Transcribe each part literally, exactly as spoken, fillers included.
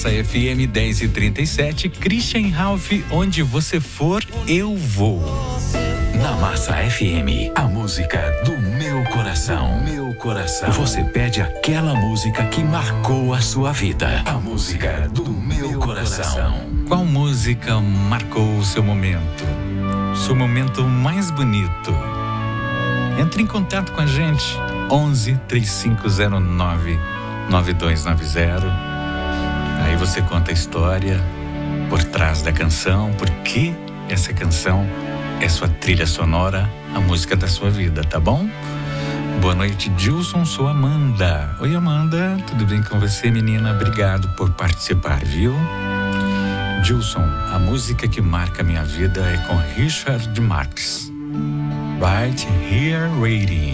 F M dez e trinta e sete, Christian Ralph, onde você for, eu vou. Na Massa F M, a música do meu coração. Meu coração. Você pede aquela música que marcou a sua vida. A música do meu coração. Qual música marcou o seu momento? Seu momento mais bonito? Entre em contato com a gente. onze, trinta e cinco zero nove, nove dois nove zero. Aí você conta a história por trás da canção, por que essa canção é sua trilha sonora, a música da sua vida, tá bom? Boa noite, Gilson, sou Amanda. Oi, Amanda, tudo bem com você, menina? Obrigado por participar, viu? Gilson, a música que marca a minha vida é com Richard Marx. Right Here Waiting.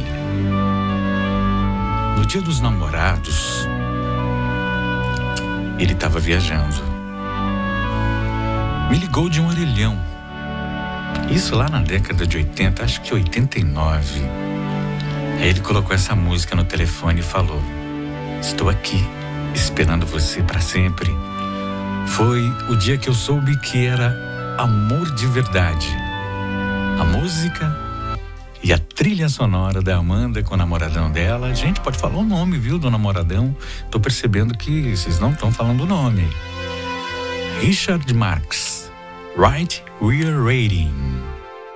No dia dos namorados, ele estava viajando. Me ligou de um orelhão. Isso lá na década de oitenta, acho que oitenta e nove. Aí ele colocou essa música no telefone e falou: estou aqui, esperando você para sempre. Foi o dia que eu soube que era amor de verdade. A música e a trilha sonora da Amanda com o namoradão dela. A gente pode falar o nome, viu, do namoradão. Tô percebendo que vocês não estão falando o nome. Richard Marx, Right We're Waiting.